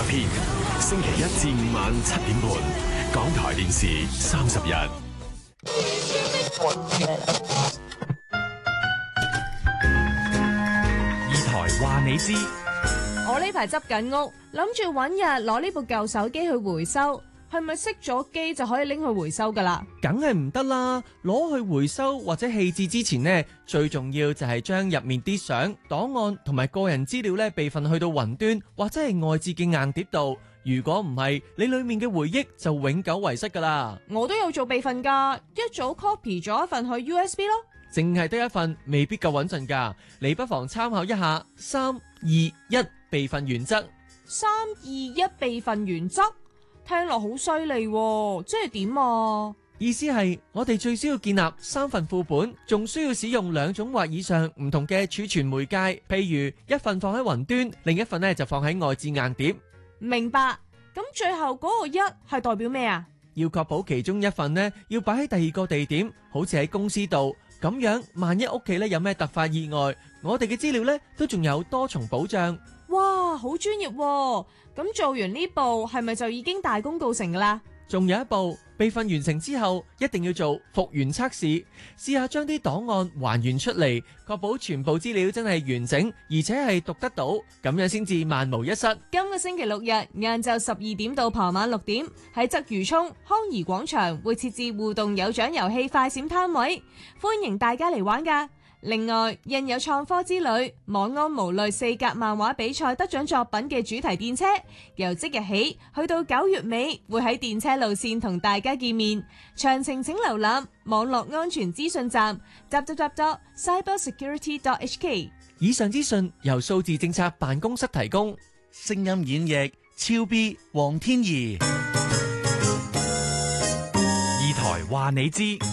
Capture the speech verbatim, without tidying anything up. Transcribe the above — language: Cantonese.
篇，星期一至五晚七點半，港台電視三十日。 二台話你知， 我呢排執緊屋，諗住搵日攞呢部舊手機去回收，係咪熄咗機就可以拎去回收噶啦？ 梗係唔得啦！攞去回收或者棄置之前呢，最重要就係將入面啲相、檔案同埋個人資料呢備份去到雲端或者係外置嘅硬碟度。如果唔係，你裏面嘅回憶就永久遺失噶啦。 我都有做備份噶，一早 copy 咗一份去 U S B 咯。 淨係得一份未必夠穩陣噶，你不妨參考一下三二一備份原則。 三二一備份原則聽落好犀利，即係點啊？ 意思係我哋最少要建立三份副本，仲需要使用兩種或以上唔同嘅儲存媒介，譬如一份放喺雲端，另一份呢就放喺外置硬碟。 明白。咁最後嗰個一係代表咩啊？ 要確保其中一份呢要擺喺第二個地點，好似喺公司度，咁樣萬一屋企呢有咩突發意外，我哋嘅資料呢都仲有多重保障。 哇，好專業喎！咁做完呢步係咪就已經大功告成噶啦？ 仲有一步，備份完成之後一定要做復原測試，試下將啲檔案還原出嚟，確保全部資料真係完整，而且係讀得到，咁樣先至萬無一失。 今個星期六日晏晝十二點到傍晚六點，喺鰂魚涌康怡廣場會設置互動有獎遊戲快閃攤位，歡迎大家嚟玩噶。另外，印有創科之旅、網安無慮四格漫畫比賽得獎作品嘅主題電車，由即日起去到九月尾，會喺電車路線同大家見面。詳情請瀏覽網絡安全資訊站 double-u double-u double-u dot cyber security dot h k。 以上資訊由數字政策辦公室提供。 聲音演繹超 B 黃天怡。 二台話你知。